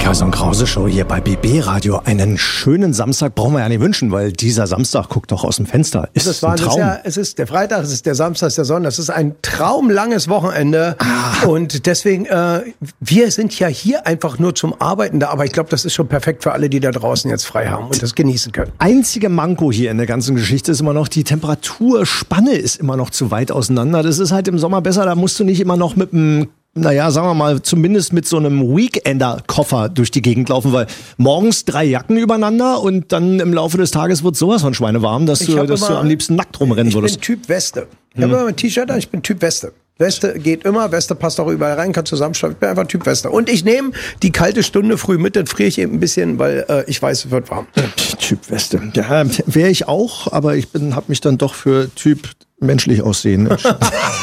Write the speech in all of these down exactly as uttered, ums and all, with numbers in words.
Kaiser und Krause Show hier bei B B Radio. Einen schönen Samstag brauchen wir ja nicht wünschen, weil dieser Samstag guckt doch aus dem Fenster. Ist das war, ein Traum. Es ist, ja, es ist der Freitag, es ist der Samstag, es ist der Sonntag. Es ist ein traumlanges Wochenende. Ah. Und deswegen, äh, wir sind ja hier einfach nur zum Arbeiten da. Aber ich glaube, das ist schon perfekt für alle, die da draußen jetzt frei haben und das genießen können. Einzige Manko hier in der ganzen Geschichte ist immer noch, die Temperaturspanne ist immer noch zu weit auseinander. Das ist halt im Sommer besser, da musst du nicht immer noch mit einem, naja, sagen wir mal, zumindest mit so einem Weekender-Koffer durch die Gegend laufen, weil morgens drei Jacken übereinander und dann im Laufe des Tages wird sowas von schweinewarm, dass, du, dass immer, du am liebsten nackt rumrennen würdest. Ich bin Typ Weste. Ich hm. habe immer ein T-Shirt an, ich bin Typ Weste. Weste geht immer, Weste passt auch überall rein, kann zusammenstellen. Ich bin einfach Typ Weste. Und ich nehme die kalte Stunde früh mit, dann friere ich eben ein bisschen, weil äh, ich weiß, es wird warm. Typ Weste. Ja, wäre ich auch, aber ich bin, habe mich dann doch für Typ menschlich aussehen. Danke,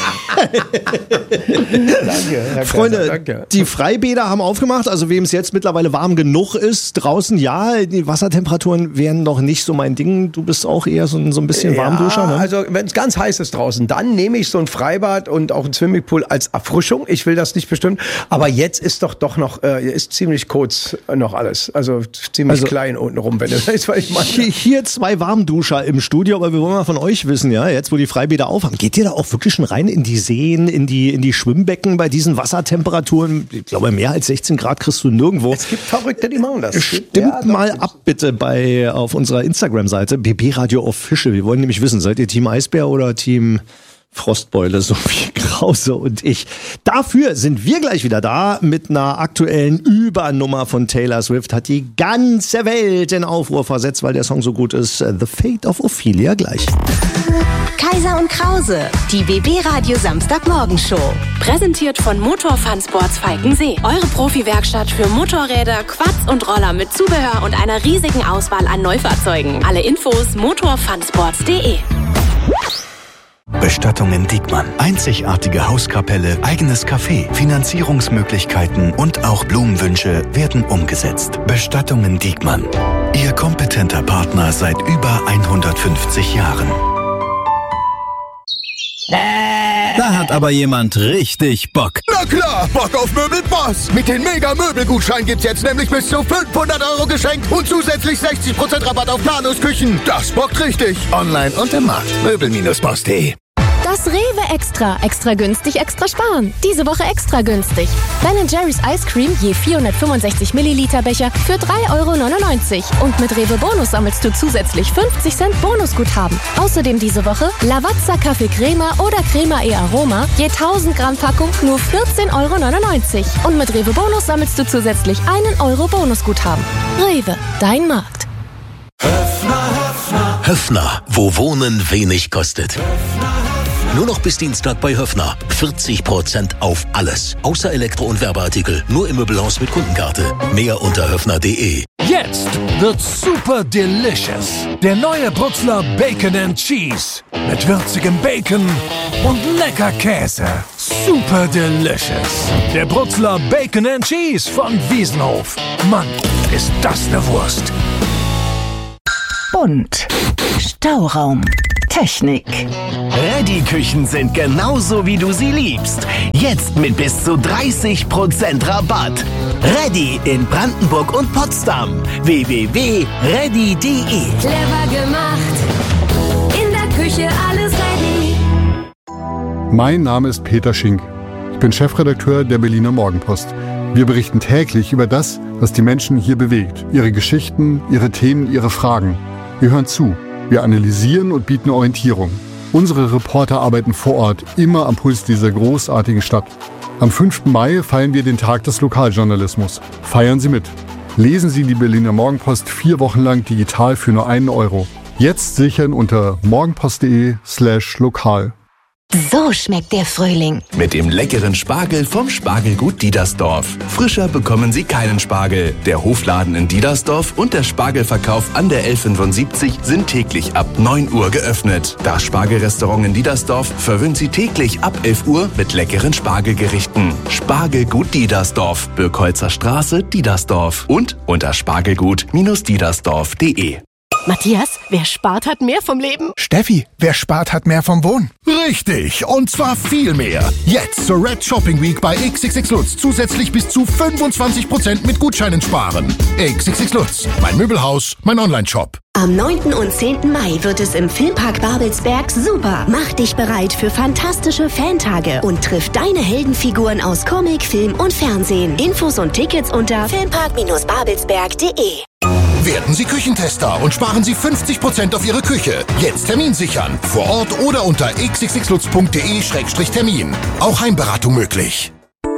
Herr Freunde, Kaiser, danke. Die Freibäder haben aufgemacht, also wem es jetzt mittlerweile warm genug ist, draußen ja, die Wassertemperaturen wären noch nicht so mein Ding. Du bist auch eher so ein, so ein bisschen ja, Warmduscher, ne? Also wenn es ganz heiß ist draußen, dann nehme ich so ein Freibad und auch ein Swimmingpool als Erfrischung. Ich will das nicht bestimmt, aber jetzt ist doch doch noch, äh, ist ziemlich kurz noch alles. Also ziemlich also, klein unten rum, wenn du weißt, was ich meine. Hier, hier zwei Warmduscher im Studio, aber wir wollen mal von euch wissen, ja, jetzt wo die Freibäder aufhaben, geht ihr da auch wirklich schon rein in die Seen, in die, in die Schwimmbecken bei diesen Wassertemperaturen? Ich glaube, mehr als sechzehn Grad kriegst du nirgendwo. Es gibt Verrückte, die machen das. Stimmt ja, mal ab bitte bei, auf unserer Instagram-Seite, B B Radio Official. Wir wollen nämlich wissen, seid ihr Team Eisbär oder Team Frostbeule, so wie Krause und ich. Dafür sind wir gleich wieder da mit einer aktuellen Übernummer von Taylor Swift. Hat die ganze Welt in Aufruhr versetzt, weil der Song so gut ist. The Fate of Ophelia gleich. Kaiser und Krause, die B B Radio Samstagmorgenshow. Präsentiert von Motorfun Sports Falkensee. Eure Profi-Werkstatt für Motorräder, Quads und Roller mit Zubehör und einer riesigen Auswahl an Neufahrzeugen. Alle Infos motorfunsports punkt de. Bestattungen Diekmann. Einzigartige Hauskapelle, eigenes Café, Finanzierungsmöglichkeiten und auch Blumenwünsche werden umgesetzt. Bestattungen Diekmann. Ihr kompetenter Partner seit über hundertfünfzig Jahren. Da hat aber jemand richtig Bock. Na klar, Bock auf Möbelboss. Mit den Mega-Möbelgutschein gibt's jetzt nämlich bis zu fünfhundert Euro geschenkt und zusätzlich sechzig Prozent Rabatt auf Planungsküchen. Das bockt richtig. Online und im Markt. Möbel Bindestrich boss punkt de. Das Rewe Extra. Extra günstig, extra sparen. Diese Woche extra günstig. Ben and Jerry's Ice Cream je vierhundertfünfundsechzig Milliliter Becher für drei Euro neunundneunzig. Und mit Rewe Bonus sammelst du zusätzlich fünfzig Cent Bonusguthaben. Außerdem diese Woche Lavazza Kaffee Crema oder Crema e Aroma je tausend Gramm Packung nur vierzehn Euro neunundneunzig. Und mit Rewe Bonus sammelst du zusätzlich einen Euro Bonusguthaben. Rewe, dein Markt. Höffner, Höffner. Höffner, wo Wohnen wenig kostet. Nur noch bis Dienstag bei Höffner. vierzig Prozent auf alles. Außer Elektro- und Werbeartikel. Nur im Möbelhaus mit Kundenkarte. Mehr unter höffner punkt de. Jetzt wird's super delicious. Der neue Brutzler Bacon and Cheese. Mit würzigem Bacon und lecker Käse. Super delicious. Der Brutzler Bacon and Cheese von Wiesenhof. Mann, ist das eine Wurst. Bunt. Stauraum. Technik. Reddy-Küchen sind genauso, wie du sie liebst. Jetzt mit bis zu dreißig Prozent Rabatt. Reddy in Brandenburg und Potsdam. w w w punkt reddy punkt de. Clever gemacht. In der Küche alles ready. Mein Name ist Peter Schink. Ich bin Chefredakteur der Berliner Morgenpost. Wir berichten täglich über das, was die Menschen hier bewegt. Ihre Geschichten, ihre Themen, ihre Fragen. Wir hören zu. Wir analysieren und bieten Orientierung. Unsere Reporter arbeiten vor Ort, immer am Puls dieser großartigen Stadt. Am fünften Mai feiern wir den Tag des Lokaljournalismus. Feiern Sie mit. Lesen Sie die Berliner Morgenpost vier Wochen lang digital für nur einen Euro. Jetzt sichern unter morgenpost punkt de slash lokal. So schmeckt der Frühling. Mit dem leckeren Spargel vom Spargelgut Diedersdorf. Frischer bekommen Sie keinen Spargel. Der Hofladen in Diedersdorf und der Spargelverkauf an der L fünfundsiebzig sind täglich ab neun Uhr geöffnet. Das Spargelrestaurant in Diedersdorf verwöhnt Sie täglich ab elf Uhr mit leckeren Spargelgerichten. Spargelgut Diedersdorf, Birkholzer Straße, Diedersdorf und unter spargelgut Bindestrich diedersdorf punkt de. Matthias, wer spart, hat mehr vom Leben. Steffi, wer spart, hat mehr vom Wohnen. Richtig, und zwar viel mehr. Jetzt zur Red Shopping Week bei X X X Lutz zusätzlich bis zu fünfundzwanzig Prozent mit Gutscheinen sparen. X X X Lutz, mein Möbelhaus, mein Online-Shop. Am neunten und zehnten Mai wird es im Filmpark Babelsberg super. Mach dich bereit für fantastische Fantage und triff deine Heldenfiguren aus Comic, Film und Fernsehen. Infos und Tickets unter filmpark babelsberg punkt de. Werden Sie Küchentester und sparen Sie fünfzig Prozent auf Ihre Küche. Jetzt Termin sichern. Vor Ort oder unter x x x lutz punkt de Schrägstrich Termin. Auch Heimberatung möglich.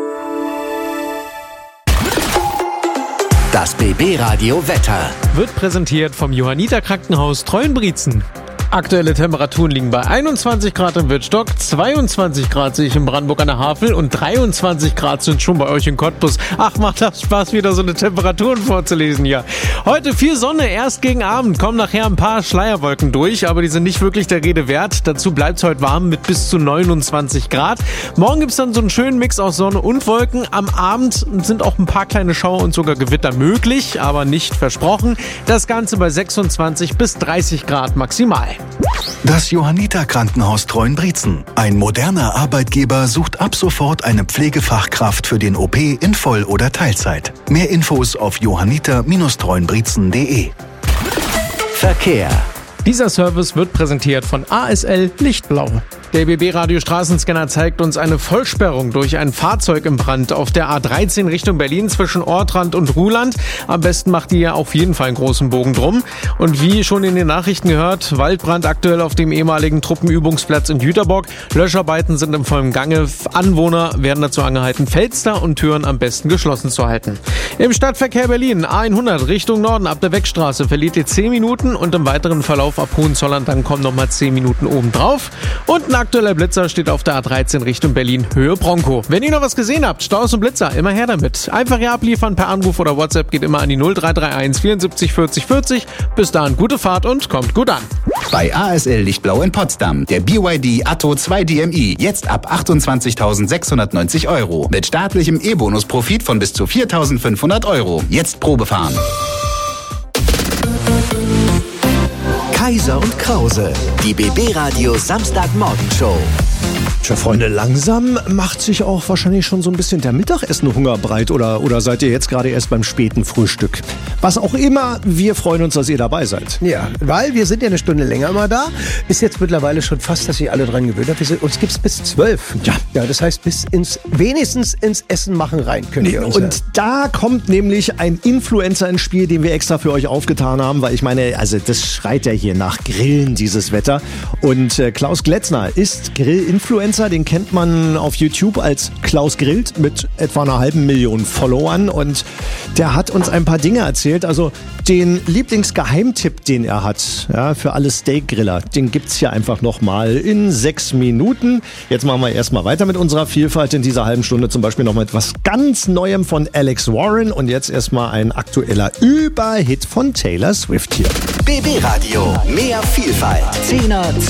Das B B-Radio Wetter wird präsentiert vom Johanniter Krankenhaus Treuenbrietzen. Aktuelle Temperaturen liegen bei einundzwanzig Grad im Wittstock, zweiundzwanzig Grad sehe ich in Brandenburg an der Havel und dreiundzwanzig Grad sind schon bei euch in Cottbus. Ach, macht das Spaß, wieder so eine Temperaturen vorzulesen hier. Heute viel Sonne, erst gegen Abend kommen nachher ein paar Schleierwolken durch, aber die sind nicht wirklich der Rede wert. Dazu bleibt es heute warm mit bis zu neunundzwanzig Grad. Morgen gibt es dann so einen schönen Mix aus Sonne und Wolken. Am Abend sind auch ein paar kleine Schauer und sogar Gewitter möglich, aber nicht versprochen. Das Ganze bei sechsundzwanzig bis dreißig Grad maximal. Das Johanniter Krankenhaus Treuenbrietzen. Ein moderner Arbeitgeber sucht ab sofort eine Pflegefachkraft für den O P in Voll- oder Teilzeit. Mehr Infos auf johanniter treuenbrietzen punkt de. Verkehr. Dieser Service wird präsentiert von A S L Lichtblau. Der B B-Radio Straßenscanner zeigt uns eine Vollsperrung durch ein Fahrzeug im Brand auf der A dreizehn Richtung Berlin zwischen Ortrand und Ruhland. Am besten macht ihr auf jeden Fall einen großen Bogen drum. Und wie schon in den Nachrichten gehört, Waldbrand aktuell auf dem ehemaligen Truppenübungsplatz in Jüterbock. Löscharbeiten sind im vollen Gange. Anwohner werden dazu angehalten, Fenster und Türen am besten geschlossen zu halten. Im Stadtverkehr Berlin A hundert Richtung Norden ab der Weckstraße verliert ihr zehn Minuten und im weiteren Verlauf ab Hohenzollern dann kommen nochmal zehn Minuten oben drauf. Und ein aktueller Blitzer steht auf der A dreizehn Richtung Berlin, Höhe Bronco. Wenn ihr noch was gesehen habt, Staus und Blitzer, immer her damit. Einfach hier abliefern per Anruf oder WhatsApp geht immer an die null drei drei eins vierundsiebzig vierzig vierzig. Bis dahin gute Fahrt und kommt gut an. Bei A S L Lichtblau in Potsdam, der B Y D Atto zwei D M I, jetzt ab achtundzwanzigtausendsechshundertneunzig Euro. Mit staatlichem E-Bonus-Profit von bis zu viertausendfünfhundert Euro. Jetzt Probe fahren. Kaiser und Krause, die B B-Radio Samstagmorgenshow. Tja, Freunde, langsam macht sich auch wahrscheinlich schon so ein bisschen der Mittagessen-Hunger breit oder, oder seid ihr jetzt gerade erst beim späten Frühstück? Was auch immer, wir freuen uns, dass ihr dabei seid. Ja, weil wir sind ja eine Stunde länger immer da. Ist jetzt mittlerweile schon fast, dass sich alle dran gewöhnt haben. Wir sind, uns gibt's bis zwölf. Ja. Ja, das heißt, bis ins, wenigstens ins Essen machen rein könnt ihr uns. Und da kommt nämlich ein Influencer ins Spiel, den wir extra für euch aufgetan haben, weil ich meine, also das schreit ja hier nach Grillen, dieses Wetter. Und äh, Klaus Gletzner ist Grill-Influencer. Den kennt man auf YouTube als Klaus Grillt mit etwa einer halben Million Followern und der hat uns ein paar Dinge erzählt. Also den Lieblingsgeheimtipp, den er hat, ja, für alle Steakgriller, den gibt's hier einfach nochmal in sechs Minuten. Jetzt machen wir erstmal weiter mit unserer Vielfalt in dieser halben Stunde, zum Beispiel noch mit etwas ganz Neuem von Alex Warren und jetzt erstmal ein aktueller Überhit von Taylor Swift hier. B B-Radio, mehr Vielfalt. Zehner